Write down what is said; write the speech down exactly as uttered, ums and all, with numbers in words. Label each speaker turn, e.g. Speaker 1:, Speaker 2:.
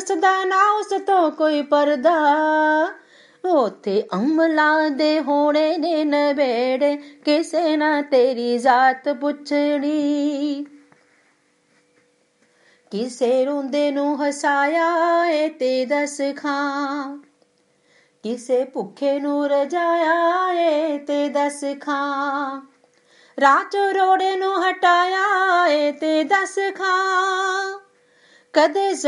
Speaker 1: ਦੱਸਦਾ ਨਾ ਉਸ ਤੋਂ ਕੋਈ ਪਰਦਾ। ਉੱਥੇ ਅਮਲਾਂ ਦੇ ਹੋਣੇ ਨੇ ਨਵੇੜੇ, ਕਿਸੇ ਨਾ ਤੇਰੀ ਜ਼ਾਤ ਪੁੱਛਣੀ। ਕਿਸੇ ਰੋਂਦੇ ਨੂੰ ਹਸਾਇਆ ਏ ਤੇ ਦੱਸ ਖਾਂ, ਕਿਸੇ ਭੁੱਖੇ ਨੂੰ ਰਜਾਇਆ ਏ ਤੇ ਦੱਸ ਖਾਂ, ਰਾਹ ਚੋਂ ਰੋੜੇ ਨੂੰ ਹਟਾਇਆ ਏ ਤੇ ਦੱਸ ਖਾਂ। ਕਦੇ